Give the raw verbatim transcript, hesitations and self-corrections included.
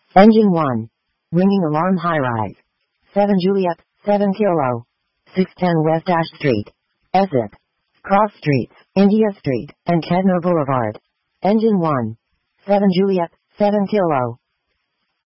Engine one. Ringing alarm high-rise. seven Juliet, seven Kilo. six ten West Ash Street. Exit. Cross Streets, India Street, and Kedner Boulevard. Engine one. seven Juliet, seven Kilo.